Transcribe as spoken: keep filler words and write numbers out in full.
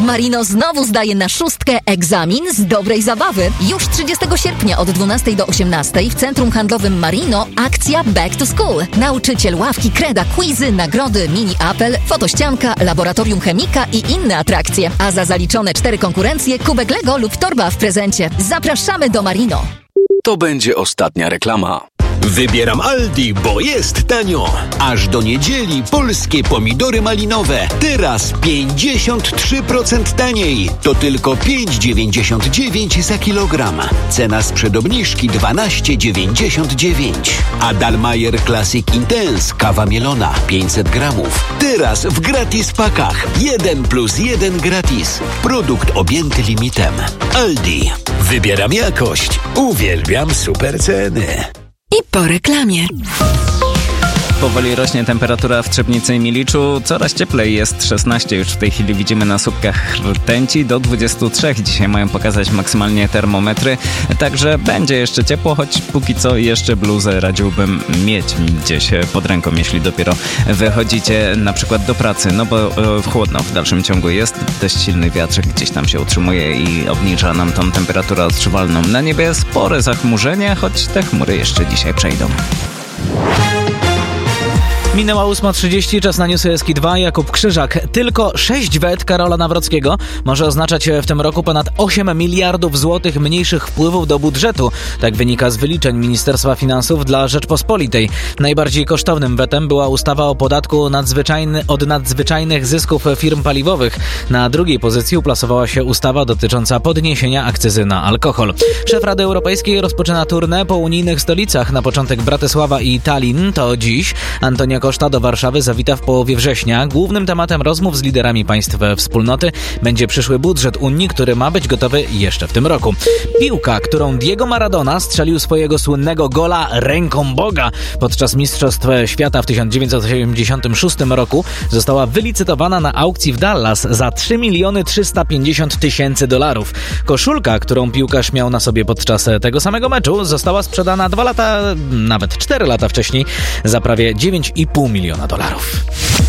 Marino znowu zdaje na szóstkę egzamin z dobrej zabawy. Już trzydziestego sierpnia od dwunastej do osiemnastej w Centrum Handlowym Marino akcja Back to School. Nauczyciel ławki, kreda, quizy, nagrody, mini apel, fotościanka, laboratorium chemika i inne atrakcje. A za zaliczone cztery konkurencje kubek Lego lub torba w prezencie. Zapraszamy do Marino. To będzie ostatnia reklama. Wybieram Aldi, bo jest tanio. Aż do niedzieli polskie pomidory malinowe. Teraz pięćdziesiąt trzy procent taniej. To tylko pięć dziewięćdziesiąt dziewięć za kilogram. Cena sprzed obniżki dwanaście dziewięćdziesiąt dziewięć. A Dalmayer Classic Intense kawa mielona pięćset gramów. Teraz w gratis pakach. jeden plus jeden gratis. Produkt objęty limitem. Aldi. Wybieram jakość. Uwielbiam super ceny. I po reklamie. Powoli rośnie temperatura w Trzebnicy i Miliczu. Coraz cieplej, jest szesnaście. Już w tej chwili widzimy na słupkach rtęci. Do dwudziestu trzech dzisiaj mają pokazać maksymalnie termometry. Także będzie jeszcze ciepło, choć póki co jeszcze bluzę radziłbym mieć gdzieś pod ręką, jeśli dopiero wychodzicie na przykład do pracy. No bo e, chłodno w dalszym ciągu jest. Dość silny wiatrek gdzieś tam się utrzymuje i obniża nam tą temperaturę odczuwalną. Na niebie spore zachmurzenie, choć te chmury jeszcze dzisiaj przejdą. Minęła ósma trzydzieści, czas na Newsy Eski dwa. Jakub Krzyżak. Tylko sześć wet Karola Nawrockiego może oznaczać w tym roku ponad osiem miliardów złotych mniejszych wpływów do budżetu. Tak wynika z wyliczeń Ministerstwa Finansów dla Rzeczpospolitej. Najbardziej kosztownym wetem była ustawa o podatku nadzwyczajny, od nadzwyczajnych zysków firm paliwowych. Na drugiej pozycji uplasowała się ustawa dotycząca podniesienia akcyzy na alkohol. Szef Rady Europejskiej rozpoczyna tournée po unijnych stolicach. Na początek Bratysława i Tallin. To dziś. Antonia Koszta do Warszawy zawita w połowie września. Głównym tematem rozmów z liderami państw wspólnoty będzie przyszły budżet Unii, który ma być gotowy jeszcze w tym roku. Piłka, którą Diego Maradona strzelił swojego słynnego gola ręką Boga podczas Mistrzostw Świata w tysiąc dziewięćset osiemdziesiątym szóstym roku, została wylicytowana na aukcji w Dallas za trzy miliony trzysta pięćdziesiąt tysięcy dolarów. Koszulka, którą piłkarz miał na sobie podczas tego samego meczu, została sprzedana dwa lata, nawet cztery lata wcześniej za prawie dziewięć i pół miliona dolarów.